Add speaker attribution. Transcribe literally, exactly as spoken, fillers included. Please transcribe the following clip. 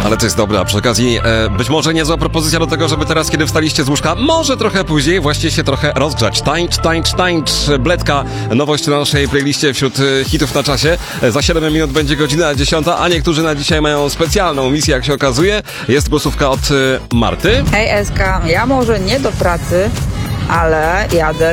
Speaker 1: Ale to jest dobre, a przy okazji e, być może niezła propozycja do tego, żeby teraz, kiedy wstaliście z łóżka, może trochę później, właśnie się trochę rozgrzać. Tańcz, tańcz, tańcz. Bledka, nowość na naszej playliście wśród e, hitów na czasie. E, za siedem minut będzie godzina dziesiąta, a niektórzy na dzisiaj mają specjalną misję, jak się okazuje. Jest głosówka od e, Marty.
Speaker 2: Hej Eska, ja może nie do pracy, ale jadę